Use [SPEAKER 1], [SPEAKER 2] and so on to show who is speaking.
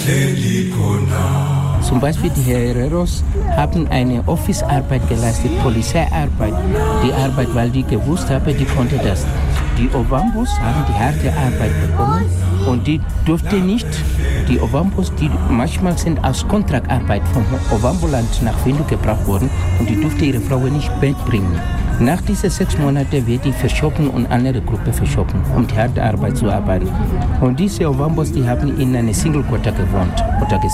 [SPEAKER 1] Zum Beispiel die Hereros haben eine Office-Arbeit geleistet, Polizeiarbeit. Die Arbeit, weil die gewusst haben, die konnte das. Die Ovambos haben die harte Arbeit bekommen und die durfte nicht, die Ovambos, die manchmal sind aus Kontraktarbeit vom Ovamboland nach Windhoek gebracht worden und die durfte ihre Frauen nicht mitbringen. Nach diesen 6 Monaten wird die verschoben und andere Gruppe verschoben, um die harte Arbeit zu arbeiten. Und diese Ovambos, die haben in einer Single Quarter gewohnt.